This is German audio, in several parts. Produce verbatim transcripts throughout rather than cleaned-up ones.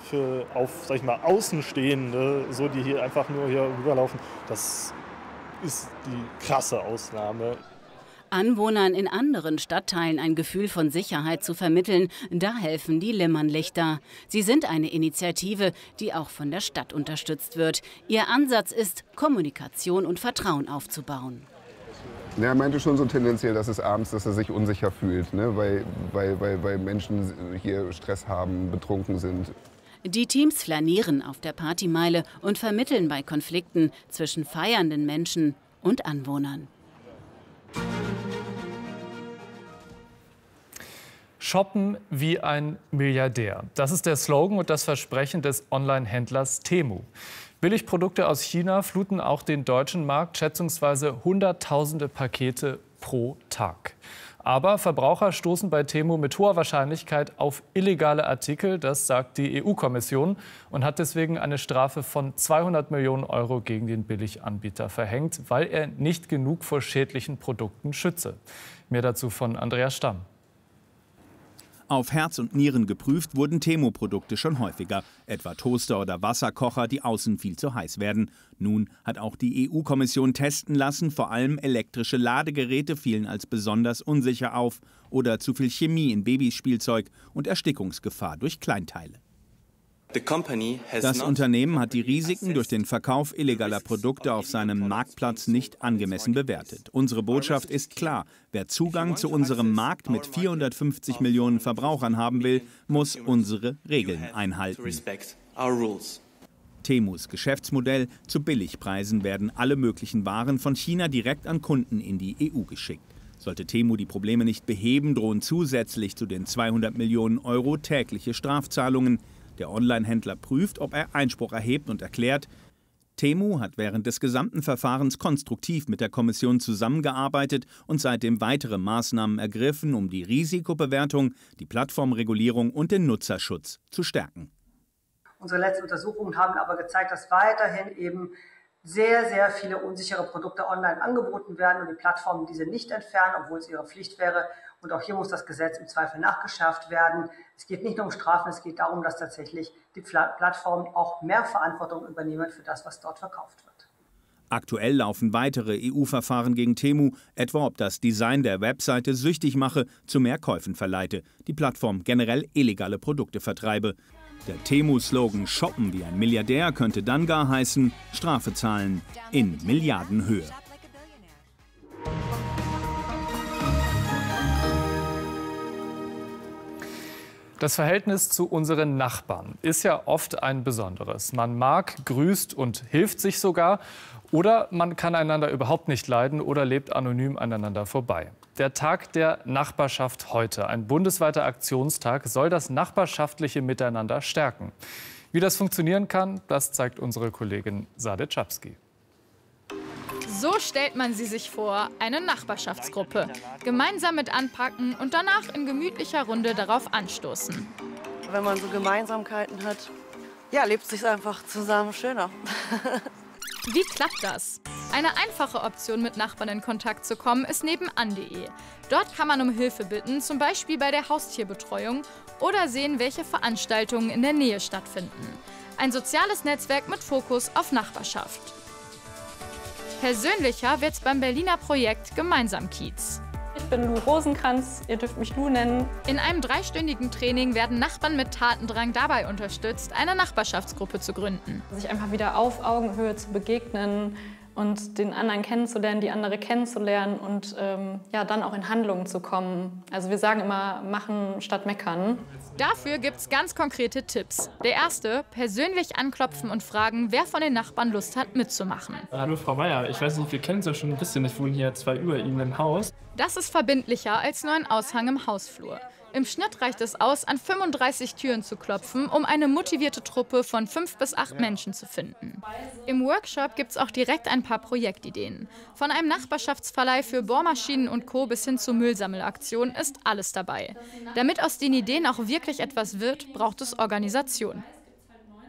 für auf, sag ich mal, Außenstehende, so die hier einfach nur hier rüberlaufen, das ist die krasse Ausnahme. Anwohnern in anderen Stadtteilen ein Gefühl von Sicherheit zu vermitteln, da helfen die Limmernlichter. Sie sind eine Initiative, die auch von der Stadt unterstützt wird. Ihr Ansatz ist, Kommunikation und Vertrauen aufzubauen. Ja, er meinte schon so tendenziell, dass es abends, dass er sich unsicher fühlt, ne? weil, weil, weil, weil Menschen hier Stress haben, betrunken sind. Die Teams flanieren auf der Partymeile und vermitteln bei Konflikten zwischen feiernden Menschen und Anwohnern. Shoppen wie ein Milliardär. Das ist der Slogan und das Versprechen des Online-Händlers Temu. Billigprodukte aus China fluten auch den deutschen Markt, schätzungsweise hunderttausende Pakete pro Tag. Aber Verbraucher stoßen bei Temu mit hoher Wahrscheinlichkeit auf illegale Artikel, das sagt die E U-Kommission, und hat deswegen eine Strafe von zweihundert Millionen Euro gegen den Billiganbieter verhängt, weil er nicht genug vor schädlichen Produkten schütze. Mehr dazu von Andreas Stamm. Auf Herz und Nieren geprüft wurden Temu-Produkte schon häufiger, etwa Toaster oder Wasserkocher, die außen viel zu heiß werden. Nun hat auch die E U-Kommission testen lassen, vor allem elektrische Ladegeräte fielen als besonders unsicher auf oder zu viel Chemie in Babyspielzeug und Erstickungsgefahr durch Kleinteile. Das Unternehmen hat die Risiken durch den Verkauf illegaler Produkte auf seinem Marktplatz nicht angemessen bewertet. Unsere Botschaft ist klar: Wer Zugang zu unserem Markt mit vierhundertfünfzig Millionen Verbrauchern haben will, muss unsere Regeln einhalten. Temus Geschäftsmodell: Zu Billigpreisen werden alle möglichen Waren von China direkt an Kunden in die E U geschickt. Sollte Temu die Probleme nicht beheben, drohen zusätzlich zu den zweihundert Millionen Euro tägliche Strafzahlungen. Der Online-Händler prüft, ob er Einspruch erhebt und erklärt, Temu hat während des gesamten Verfahrens konstruktiv mit der Kommission zusammengearbeitet und seitdem weitere Maßnahmen ergriffen, um die Risikobewertung, die Plattformregulierung und den Nutzerschutz zu stärken. Unsere letzten Untersuchungen haben aber gezeigt, dass weiterhin eben sehr, sehr viele unsichere Produkte online angeboten werden und die Plattformen diese nicht entfernen, obwohl es ihre Pflicht wäre. Und auch hier muss das Gesetz im Zweifel nachgeschärft werden. Es geht nicht nur um Strafen, es geht darum, dass tatsächlich die Plattformen auch mehr Verantwortung übernehmen für das, was dort verkauft wird. Aktuell laufen weitere E U-Verfahren gegen Temu, etwa ob das Design der Webseite süchtig mache, zu mehr Käufen verleite, die Plattform generell illegale Produkte vertreibe. Der Temu-Slogan "Shoppen wie ein Milliardär" könnte dann gar heißen, Strafe zahlen in Milliardenhöhe. Das Verhältnis zu unseren Nachbarn ist ja oft ein besonderes. Man mag, grüßt und hilft sich sogar. Oder man kann einander überhaupt nicht leiden oder lebt anonym aneinander vorbei. Der Tag der Nachbarschaft heute, ein bundesweiter Aktionstag, soll das nachbarschaftliche Miteinander stärken. Wie das funktionieren kann, das zeigt unsere Kollegin Sade Czapski. So stellt man sie sich vor, eine Nachbarschaftsgruppe. Gemeinsam mit anpacken und danach in gemütlicher Runde darauf anstoßen. Wenn man so Gemeinsamkeiten hat, ja, lebt es sich einfach zusammen schöner. Wie klappt das? Eine einfache Option, mit Nachbarn in Kontakt zu kommen, ist nebenan punkt de. Dort kann man um Hilfe bitten, zum Beispiel bei der Haustierbetreuung, oder sehen, welche Veranstaltungen in der Nähe stattfinden. Ein soziales Netzwerk mit Fokus auf Nachbarschaft. Persönlicher wird's beim Berliner Projekt Gemeinsam Kiez. Ich bin Lu Rosenkranz, ihr dürft mich Lu nennen. In einem dreistündigen Training werden Nachbarn mit Tatendrang dabei unterstützt, eine Nachbarschaftsgruppe zu gründen. Sich einfach wieder auf Augenhöhe zu begegnen und den anderen kennenzulernen, die andere kennenzulernen und ähm, ja, dann auch in Handlungen zu kommen. Also wir sagen immer, machen statt meckern. Dafür gibt's ganz konkrete Tipps. Der erste, persönlich anklopfen und fragen, wer von den Nachbarn Lust hat, mitzumachen. Hallo Frau Meier, ich weiß nicht, wir kennen Sie ja schon ein bisschen, ich wohne hier zwei über Ihnen im Haus. Das ist verbindlicher als nur ein Aushang im Hausflur. Im Schnitt reicht es aus, an fünfunddreißig Türen zu klopfen, um eine motivierte Truppe von fünf bis acht Menschen zu finden. Im Workshop gibt es auch direkt ein paar Projektideen. Von einem Nachbarschaftsverleih für Bohrmaschinen und Co. bis hin zu Müllsammelaktionen ist alles dabei. Damit aus den Ideen auch wirklich etwas wird, braucht es Organisation.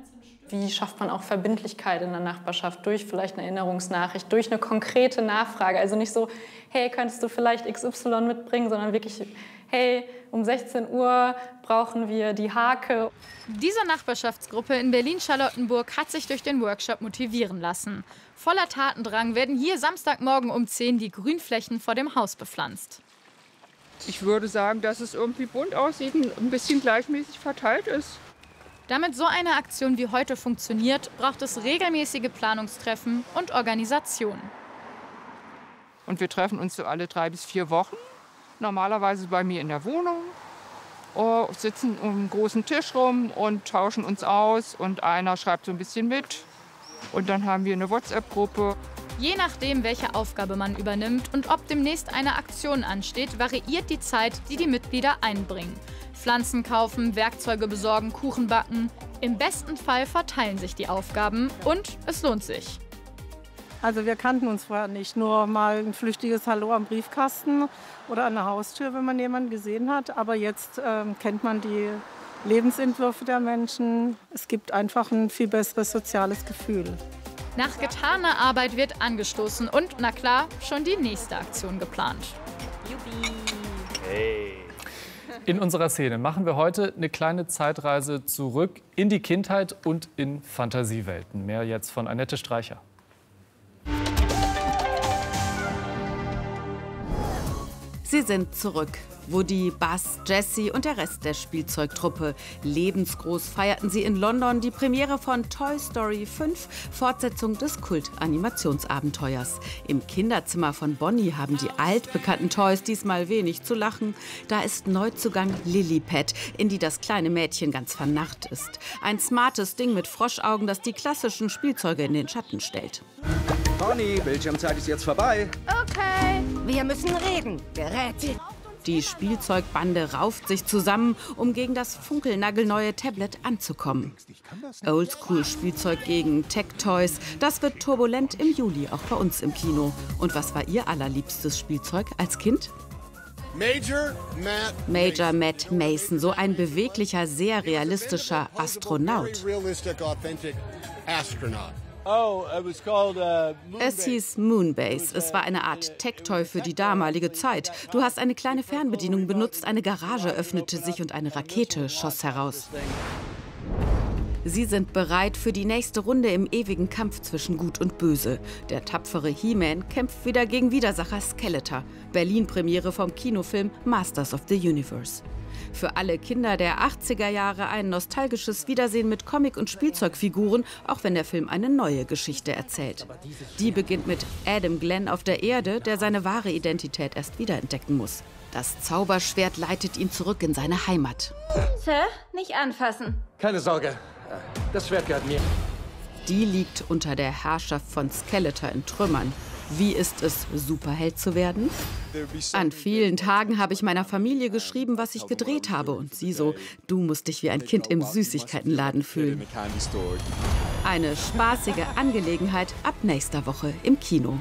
wie schafft man auch Verbindlichkeit in der Nachbarschaft durch vielleicht eine Erinnerungsnachricht, durch eine konkrete Nachfrage. Also nicht so, hey, könntest du vielleicht X Y mitbringen, sondern wirklich, hey, um sechzehn Uhr brauchen wir die Hake. Diese Nachbarschaftsgruppe in Berlin-Charlottenburg hat sich durch den Workshop motivieren lassen. Voller Tatendrang werden hier Samstagmorgen um zehn die Grünflächen vor dem Haus bepflanzt. Ich würde sagen, dass es irgendwie bunt aussieht und ein bisschen gleichmäßig verteilt ist. Damit so eine Aktion wie heute funktioniert, braucht es regelmäßige Planungstreffen und Organisation. Und wir treffen uns so alle drei bis vier Wochen. Normalerweise bei mir in der Wohnung. Oh, sitzen um einen großen Tisch rum und tauschen uns aus. Und einer schreibt so ein bisschen mit. Und dann haben wir eine WhatsApp-Gruppe. Je nachdem, welche Aufgabe man übernimmt und ob demnächst eine Aktion ansteht, variiert die Zeit, die die Mitglieder einbringen. Pflanzen kaufen, Werkzeuge besorgen, Kuchen backen. Im besten Fall verteilen sich die Aufgaben und es lohnt sich. Also wir kannten uns vorher nicht, nur mal ein flüchtiges Hallo am Briefkasten oder an der Haustür, wenn man jemanden gesehen hat. Aber jetzt ähm, kennt man die Lebensentwürfe der Menschen. Es gibt einfach ein viel besseres soziales Gefühl. Nach getaner Arbeit wird angestoßen und, na klar, schon die nächste Aktion geplant. Juppie. Hey. In unserer Szene machen wir heute eine kleine Zeitreise zurück in die Kindheit und in Fantasiewelten. Mehr jetzt von Annette Streicher. Sie sind zurück. Woody, Buzz, Jessie und der Rest der Spielzeugtruppe. Lebensgroß feierten sie in London die Premiere von Toy Story fünf, Fortsetzung des Kult-Animationsabenteuers. Im Kinderzimmer von Bonnie haben die altbekannten Toys diesmal wenig zu lachen. Da ist Neuzugang Lilliput, in die das kleine Mädchen ganz vernarrt ist. Ein smartes Ding mit Froschaugen, das die klassischen Spielzeuge in den Schatten stellt. Bonnie, Bildschirmzeit ist jetzt vorbei. Okay, wir müssen reden. Gerät. Die Spielzeugbande rauft sich zusammen, um gegen das funkelnagelneue Tablet anzukommen. Oldschool-Spielzeug gegen Tech-Toys, das wird turbulent im Juli auch bei uns im Kino. Und was war Ihr allerliebstes Spielzeug als Kind? Major Matt Major Matt Mason, so ein beweglicher, sehr realistischer Astronaut. Es hieß Moonbase. Es war eine Art Tech-Toy für die damalige Zeit. Du hast eine kleine Fernbedienung benutzt, eine Garage öffnete sich und eine Rakete schoss heraus. Sie sind bereit für die nächste Runde im ewigen Kampf zwischen Gut und Böse. Der tapfere He-Man kämpft wieder gegen Widersacher Skeletor. Berlin-Premiere vom Kinofilm Masters of the Universe. Für alle Kinder der achtziger Jahre ein nostalgisches Wiedersehen mit Comic- und Spielzeugfiguren, auch wenn der Film eine neue Geschichte erzählt. Die beginnt mit Adam Glenn auf der Erde, der seine wahre Identität erst wiederentdecken muss. Das Zauberschwert leitet ihn zurück in seine Heimat. Sir, nicht anfassen. Keine Sorge, das Schwert gehört mir. Die liegt unter der Herrschaft von Skeletor in Trümmern. Wie ist es, Superheld zu werden? An vielen Tagen habe ich meiner Familie geschrieben, was ich gedreht habe. Und sie so, du musst dich wie ein Kind im Süßigkeitenladen fühlen. Eine spaßige Angelegenheit ab nächster Woche im Kino.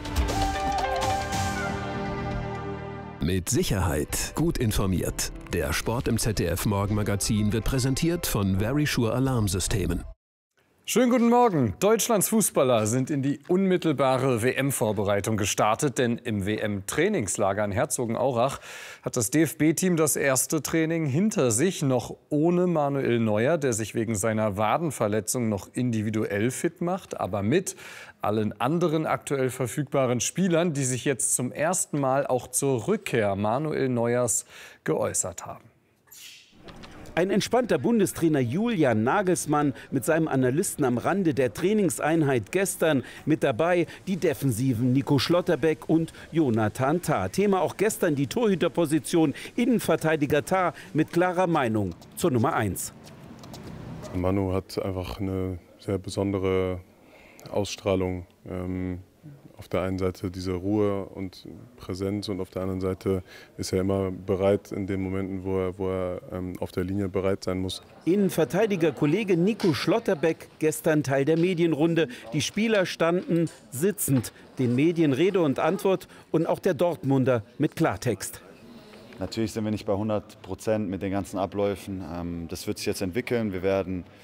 Mit Sicherheit gut informiert. Der Sport im Z D F Morgenmagazin wird präsentiert von Verisure Alarmsystemen. Schönen guten Morgen. Deutschlands Fußballer sind in die unmittelbare W M-Vorbereitung gestartet, denn im W M-Trainingslager in Herzogenaurach hat das D F B-Team das erste Training hinter sich, noch ohne Manuel Neuer, der sich wegen seiner Wadenverletzung noch individuell fit macht, aber mit allen anderen aktuell verfügbaren Spielern, die sich jetzt zum ersten Mal auch zur Rückkehr Manuel Neuers geäußert haben. Ein entspannter Bundestrainer Julian Nagelsmann mit seinem Analysten am Rande der Trainingseinheit gestern. Mit dabei die Defensiven Nico Schlotterbeck und Jonathan Tah. Thema auch gestern die Torhüterposition, Innenverteidiger Tah mit klarer Meinung zur Nummer eins. Manu hat einfach eine sehr besondere Ausstrahlung. Ähm Auf der einen Seite diese Ruhe und Präsenz und auf der anderen Seite ist er immer bereit in den Momenten, wo er, wo er ähm, auf der Linie bereit sein muss. Innenverteidiger-Kollege Nico Schlotterbeck gestern Teil der Medienrunde. Die Spieler standen sitzend, den Medien Rede und Antwort und auch der Dortmunder mit Klartext. Natürlich sind wir nicht bei hundert Prozent mit den ganzen Abläufen. Das wird sich jetzt entwickeln. Wir werden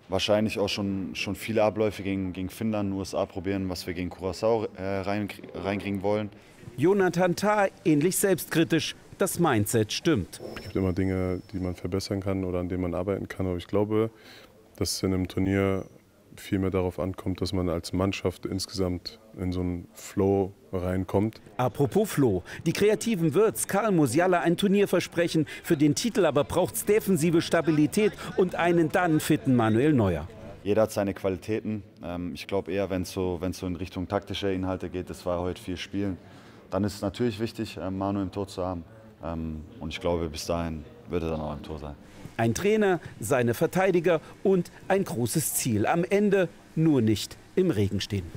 wahrscheinlich auch schon, schon viele Abläufe gegen, gegen Finnland, U S A probieren, was wir gegen Curaçao äh, rein, reinkriegen wollen. Jonathan Tah ähnlich selbstkritisch. Das Mindset stimmt. Es gibt immer Dinge, die man verbessern kann oder an denen man arbeiten kann. Aber ich glaube, dass es in einem Turnier viel mehr darauf ankommt, dass man als Mannschaft insgesamt in so einen Flow reinkommt. Apropos Flow. Die kreativen Wirts Karl Musiala ein Turnier versprechen. Für den Titel aber braucht es defensive Stabilität und einen dann fitten Manuel Neuer. Jeder hat seine Qualitäten. Ich glaube eher, wenn es so, wenn es so in Richtung taktische Inhalte geht, das war heute viel Spielen, dann ist es natürlich wichtig, Manu im Tor zu haben. Und ich glaube, bis dahin wird er dann auch im Tor sein. Ein Trainer, seine Verteidiger und ein großes Ziel. Am Ende nur nicht im Regen stehen.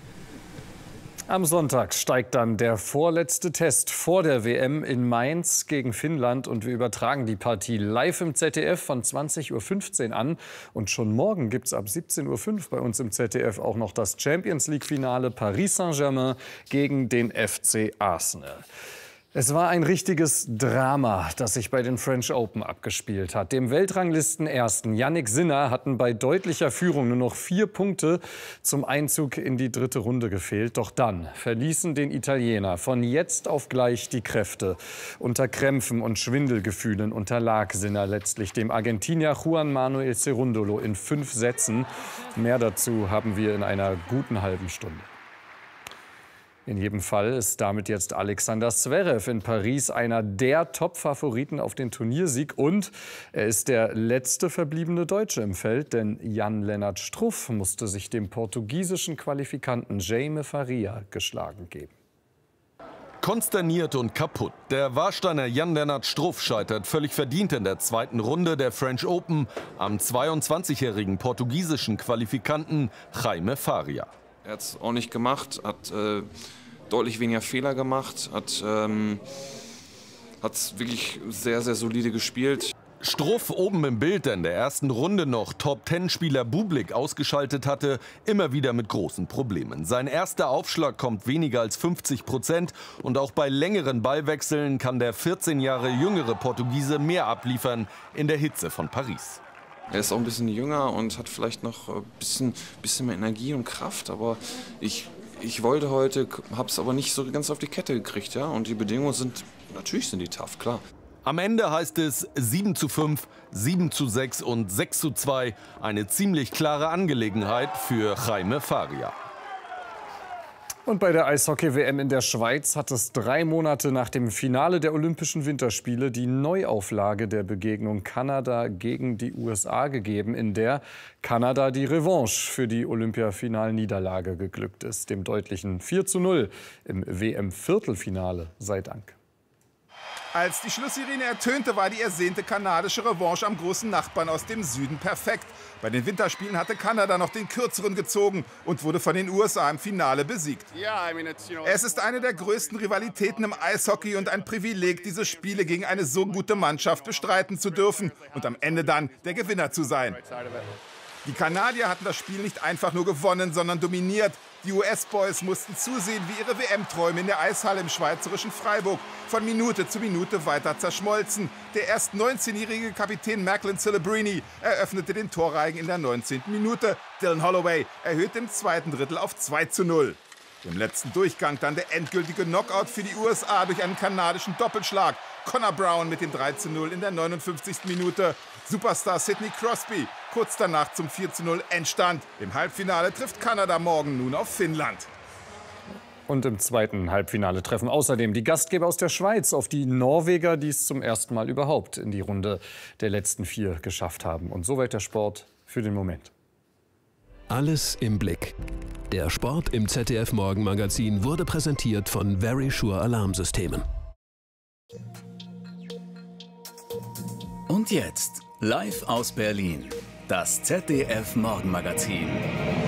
Am Sonntag steigt dann der vorletzte Test vor der W M in Mainz gegen Finnland. Und wir übertragen die Partie live im Z D F von zwanzig Uhr fünfzehn an. Und schon morgen gibt es ab siebzehn Uhr fünf bei uns im Z D F auch noch das Champions-League-Finale Paris Saint-Germain gegen den F C Arsenal. Es war ein richtiges Drama, das sich bei den French Open abgespielt hat. Dem Weltranglistenersten Jannik Sinner hatten bei deutlicher Führung nur noch vier Punkte zum Einzug in die dritte Runde gefehlt. Doch dann verließen den Italiener von jetzt auf gleich die Kräfte. Unter Krämpfen und Schwindelgefühlen unterlag Sinner letztlich dem Argentinier Juan Manuel Cerundolo in fünf Sätzen. Mehr dazu haben wir in einer guten halben Stunde. In jedem Fall ist damit jetzt Alexander Zverev in Paris einer der Top-Favoriten auf den Turniersieg. Und er ist der letzte verbliebene Deutsche im Feld, denn Jan-Lennart Struff musste sich dem portugiesischen Qualifikanten Jaime Faria geschlagen geben. Konsterniert und kaputt. Der Warsteiner Jan-Lennart Struff scheitert völlig verdient in der zweiten Runde der French Open am zweiundzwanzigjährigen portugiesischen Qualifikanten Jaime Faria. Er hat es auch nicht gemacht, hat äh, deutlich weniger Fehler gemacht, hat ähm, hat wirklich sehr, sehr solide gespielt. Struff oben im Bild, der in der ersten Runde noch Top-Ten-Spieler Bublik ausgeschaltet hatte, immer wieder mit großen Problemen. Sein erster Aufschlag kommt weniger als fünfzig Prozent und auch bei längeren Ballwechseln kann der vierzehn Jahre jüngere Portugiese mehr abliefern in der Hitze von Paris. Er ist auch ein bisschen jünger und hat vielleicht noch ein bisschen, bisschen mehr Energie und Kraft, aber ich, ich wollte heute, habe es aber nicht so ganz auf die Kette gekriegt, ja. Und die Bedingungen sind, natürlich sind die tough, klar. Am Ende heißt es sieben zu fünf, sieben zu sechs und sechs zu zwei. Eine ziemlich klare Angelegenheit für Jaime Faria. Und bei der Eishockey-W M in der Schweiz hat es drei Monate nach dem Finale der Olympischen Winterspiele die Neuauflage der Begegnung Kanada gegen die U S A gegeben, in der Kanada die Revanche für die Olympiafinalniederlage geglückt ist. Dem deutlichen vier zu null im W M-Viertelfinale sei Dank. Als die Schlusssirene ertönte, war die ersehnte kanadische Revanche am großen Nachbarn aus dem Süden perfekt. Bei den Winterspielen hatte Kanada noch den kürzeren gezogen und wurde von den U S A im Finale besiegt. Es ist eine der größten Rivalitäten im Eishockey und ein Privileg, diese Spiele gegen eine so gute Mannschaft bestreiten zu dürfen und am Ende dann der Gewinner zu sein. Die Kanadier hatten das Spiel nicht einfach nur gewonnen, sondern dominiert. Die U S-Boys mussten zusehen, wie ihre W M-Träume in der Eishalle im schweizerischen Freiburg von Minute zu Minute weiter zerschmolzen. Der erst neunzehnjährige Kapitän Macklin Celebrini eröffnete den Torreigen in der neunzehnten Minute. Dylan Holloway erhöht im zweiten Drittel auf zwei zu null. Im letzten Durchgang dann der endgültige Knockout für die U S A durch einen kanadischen Doppelschlag. Connor Brown mit dem drei zu null in der neunundfünfzigsten Minute. Superstar Sidney Crosby kurz danach zum vier zu null Endstand. Im Halbfinale trifft Kanada morgen nun auf Finnland. Und im zweiten Halbfinale treffen außerdem die Gastgeber aus der Schweiz auf die Norweger, die es zum ersten Mal überhaupt in die Runde der letzten vier geschafft haben. Und soweit der Sport für den Moment. Alles im Blick. Der Sport im Z D F Morgenmagazin wurde präsentiert von Verisure Alarmsystemen. Und jetzt, live aus Berlin, das Z D F Morgenmagazin.